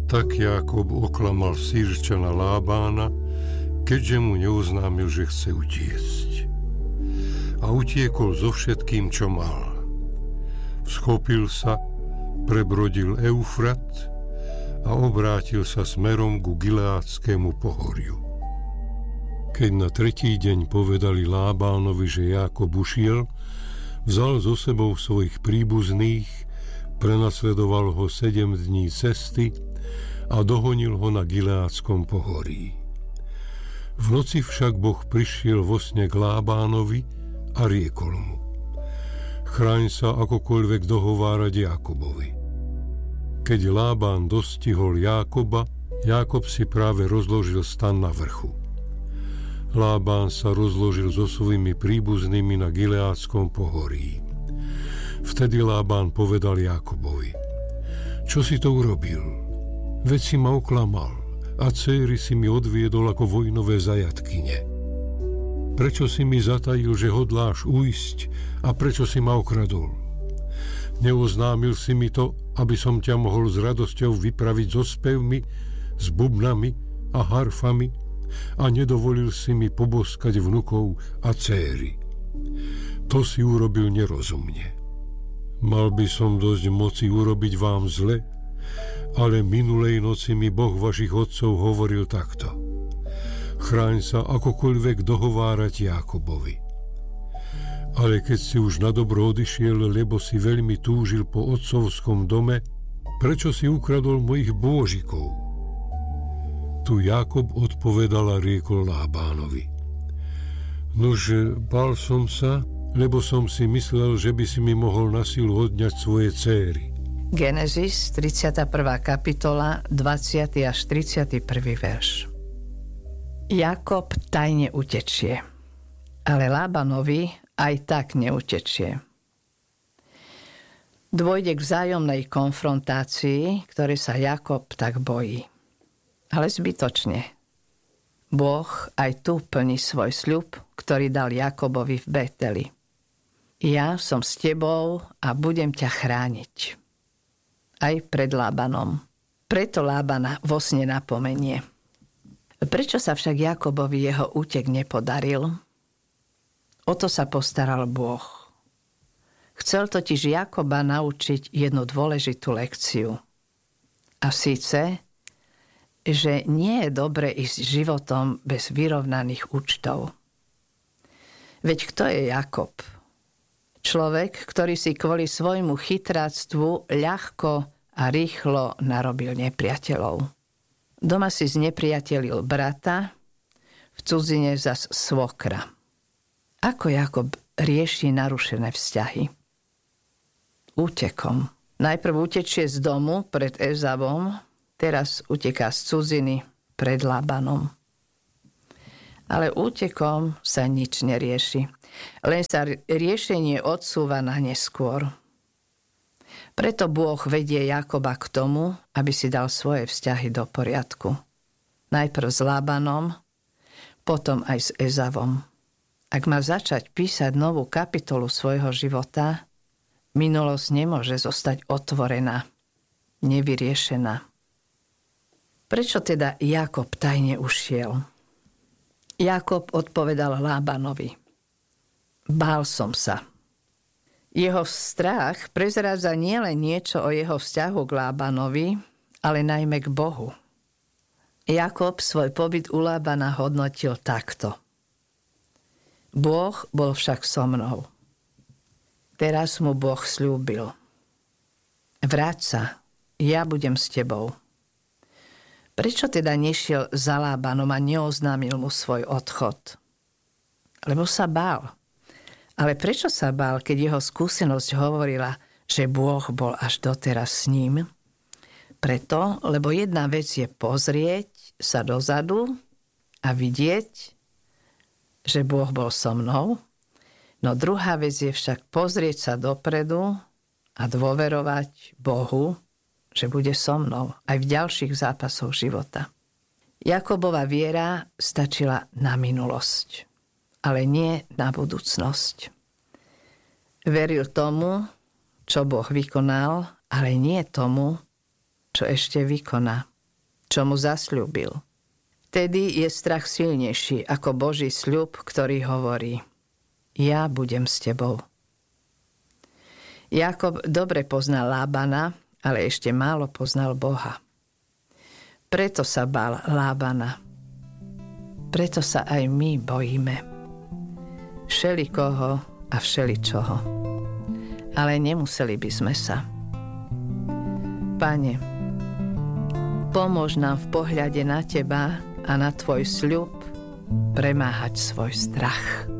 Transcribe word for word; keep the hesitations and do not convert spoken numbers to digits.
Tak Jákob oklamal Sýrčana Lábána, keďže mu neoznámil, že chce utiecť. A utiekol so všetkým, čo mal. Schopil sa, prebrodil Eufrat a obrátil sa smerom ku Gileádskému pohoriu. Keď na tretí deň povedali Lábánovi, že Jákob ušiel, vzal so sebou svojich príbuzných, prenasledoval ho sedem dní cesty a dohonil ho na Gileádskom pohorí. V noci však Boh prišiel vo sne k Lábánovi a riekol mu: Chráň sa akokoľvek dohovárať Jákobovi. Keď Lábán dostihol Jákoba, Jákob si práve rozložil stan na vrchu. Lábán sa rozložil so svojimi príbuznými na Gileádskom pohorí. Vtedy Lábán povedal Jákobovi: Čo si to urobil? Veď si ma oklamal a dcéry si mi odviedol ako vojnové zajatkyne. Prečo si mi zatajil, že hodláš ujsť, a prečo si ma okradol? Neoznámil si mi to, aby som ťa mohol s radosťou vypraviť so spevmi, s bubnami a harfami, a nedovolil si mi poboskať vnukov a dcéry. To si urobil nerozumne. Mal by som dosť moci urobiť vám zle, ale minulej noci mi Boh vašich otcov hovoril takto: Chráň sa akokoľvek dohovárať Jákobovi. Ale keď si už na dobro odišiel, lebo si veľmi túžil po otcovskom dome, prečo si ukradol mojich bôžikov? Tu Jákob odpovedal a riekol Lábánovi: Nože, bál som sa, lebo som si myslel, že by si mi mohol na silu odňať svoje céry. Genesis, tridsiata prvá kapitola, dvadsiaty až tridsiaty prvý verš. Jákob tajne utečie, ale Lábanovi aj tak neutečie. Dôjde k vzájomnej konfrontácii, ktoré sa Jákob tak bojí. Ale zbytočne. Boh aj tu plní svoj sľub, ktorý dal Jákobovi v Beteli. Ja som s tebou a budem ťa chrániť. Aj pred Lábanom. Preto Lábana vo sne napomenie. Prečo sa však Jákobovi jeho útek nepodaril? O to sa postaral Boh. Chcel totiž Jákoba naučiť jednu dôležitú lekciu. A síce, že nie je dobre ísť životom bez vyrovnaných účtov. Veď kto je Jákob? Človek, ktorý si kvôli svojmu chytráctvu ľahko a rýchlo narobil nepriateľov. Doma si znepriatelil brata, v cudzine zas svokra. Ako Jákob rieši narušené vzťahy? Útekom. Najprv utečie z domu pred Ezavom, teraz uteká z cudziny pred Lábanom. Ale útekom sa nič nerieši. Len sa riešenie odsúva na neskôr. Preto Boh vedie Jákoba k tomu, aby si dal svoje vzťahy do poriadku. Najprv s Lábanom, potom aj s Ezavom. Ak má začať písať novú kapitolu svojho života, minulosť nemôže zostať otvorená, nevyriešená. Prečo teda Jákob tajne ušiel? Jákob odpovedal Lábanovi: Bál som sa. Jeho strach prezrádza nielen niečo o jeho vzťahu k Lábanovi, ale najmä k Bohu. Jákob svoj pobyt u Lábana hodnotil takto: Boh bol však so mnou. Teraz mu Boh sľúbil: Vráť sa, ja budem s tebou. Prečo teda nešiel za Lábanom a neoznámil mu svoj odchod? Lebo sa bál. Ale prečo sa bál, keď jeho skúsenosť hovorila, že Boh bol až doteraz s ním? Preto, lebo jedna vec je pozrieť sa dozadu a vidieť, že Boh bol so mnou. No druhá vec je však pozrieť sa dopredu a dôverovať Bohu, že bude so mnou aj v ďalších zápasoch života. Jakobova viera stačila na minulosť, ale nie na budúcnosť. Veril tomu, čo Boh vykonal, ale nie tomu, čo ešte vykoná. čo mu zasľúbil. Vtedy je strach silnejší ako Boží sľub, ktorý hovorí: ja budem s tebou. Jákob dobre poznal Lábana, ale ešte málo poznal Boha. Preto sa bál Lábana. Preto sa aj my bojíme. Všelikoho a všeličoho. Ale nemuseli by sme sa. Pane, pomôž nám v pohľade na teba a na tvoj sľub premáhať svoj strach.